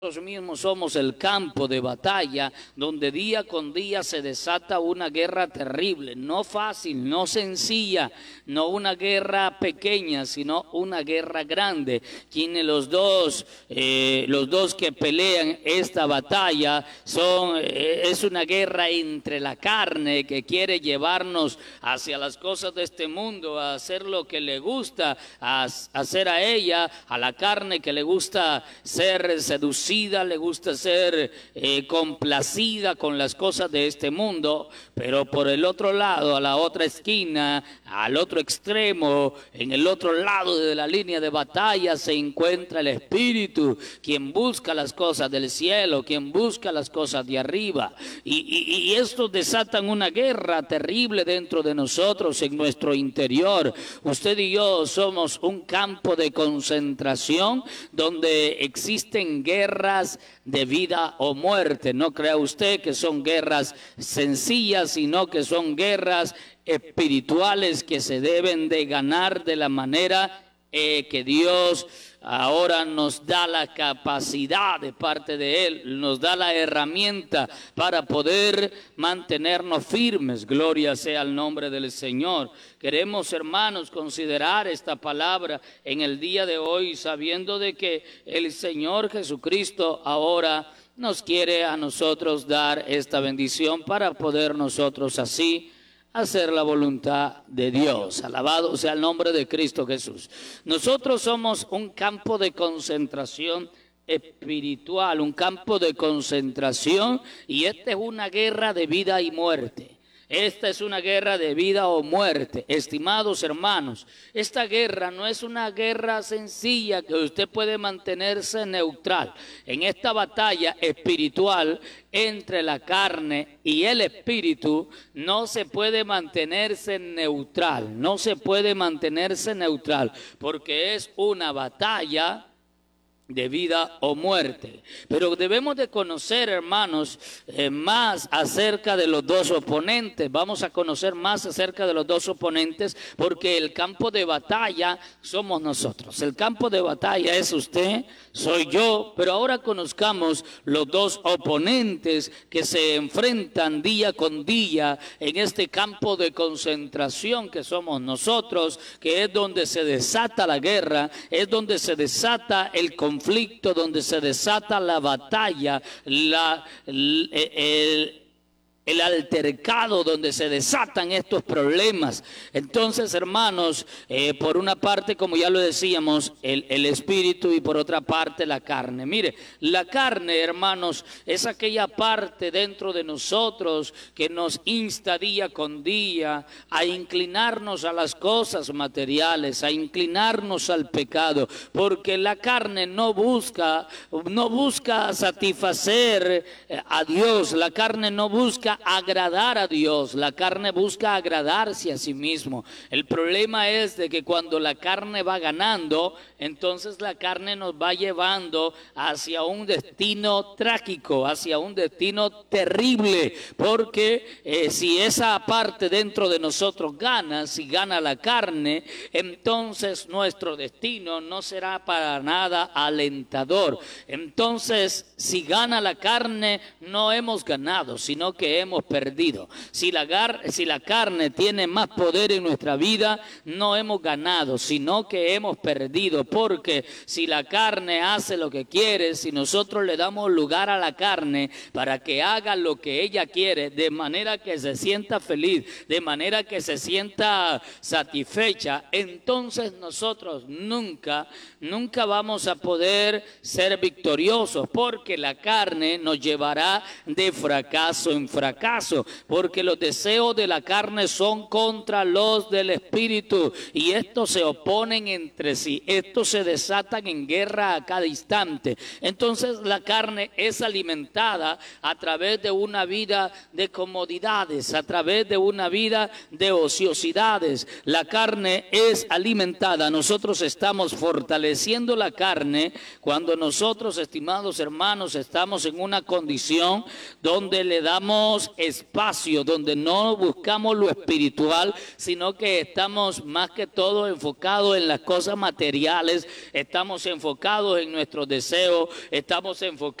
Nosotros mismos somos el campo de batalla donde día con día se desata una guerra terrible, no fácil, no sencilla, no una guerra pequeña, sino una guerra grande. Quienes los dos que pelean esta batalla es una guerra entre la carne que quiere llevarnos hacia las cosas de este mundo, a hacer lo que le gusta, a hacer a ella, a la carne que le gusta ser seducida, le gusta ser complacida con las cosas de este mundo, pero por el otro lado, a la otra esquina, al otro extremo, en el otro lado de la línea de batalla se encuentra el Espíritu, quien busca las cosas del cielo, quien busca las cosas de arriba, y estos desatan una guerra terrible dentro de nosotros, en nuestro interior. Usted y yo somos un campo de concentración donde existen guerras de vida o muerte. No crea usted que son guerras sencillas, sino que son guerras espirituales que se deben de ganar de la manera que Dios ahora nos da la capacidad de parte de Él, nos da la herramienta para poder mantenernos firmes. Gloria sea el nombre del Señor. Queremos, hermanos, considerar esta palabra en el día de hoy, sabiendo de que el Señor Jesucristo ahora nos quiere a nosotros dar esta bendición para poder nosotros así hacer la voluntad de Dios. Alabado sea el nombre de Cristo Jesús. Nosotros somos un campo de concentración espiritual, un campo de concentración, y esta es una guerra de vida y muerte. Esta es una guerra de vida o muerte. Estimados hermanos, esta guerra no es una guerra sencilla que usted puede mantenerse neutral. En esta batalla espiritual entre la carne y el espíritu no se puede mantenerse neutral, no se puede mantenerse neutral, porque es una batalla de vida o muerte. Pero debemos de conocer, hermanos, más acerca de los dos oponentes. Vamos a conocer más acerca de los dos oponentes, porque el campo de batalla somos nosotros. El campo de batalla es usted, soy yo, pero ahora conozcamos los dos oponentes que se enfrentan día con día en este campo de concentración que somos nosotros, que es donde se desata la guerra, es donde se desata el conflicto, donde se desata la batalla, el altercado, donde se desatan estos problemas. Entonces, hermanos, por una parte, como ya lo decíamos, el espíritu, y por otra parte la carne. Mire, la carne, hermanos, es aquella parte dentro de nosotros que nos insta día con día a inclinarnos a las cosas materiales, a inclinarnos al pecado, porque la carne no busca satisfacer a Dios, la carne no busca agradar a Dios, la carne busca agradarse a sí mismo. El problema es de que cuando la carne va ganando, entonces la carne nos va llevando hacia un destino trágico, hacia un destino terrible, porque si esa parte dentro de nosotros gana, si gana la carne, entonces nuestro destino no será para nada alentador. Entonces, si gana la carne, no hemos ganado, sino que hemos perdido. Si la carne tiene más poder en nuestra vida, no hemos ganado, sino que hemos perdido, porque si la carne hace lo que quiere, si nosotros le damos lugar a la carne para que haga lo que ella quiere, de manera que se sienta feliz, de manera que se sienta satisfecha, entonces nosotros nunca vamos a poder ser victoriosos, porque la carne nos llevará de fracaso en fracaso, porque los deseos de la carne son contra los del espíritu, y estos se oponen entre sí, estos se desatan en guerra a cada instante. Entonces la carne es alimentada a través de una vida de comodidades, a través de una vida de ociosidades. La carne es alimentada, nosotros estamos fortaleciendo la carne cuando nosotros, estimados hermanos, estamos en una condición donde le damos buscamos espacio, donde no buscamos lo espiritual, sino que estamos más que todo enfocados en las cosas materiales, estamos enfocados en nuestros deseos, estamos enfocados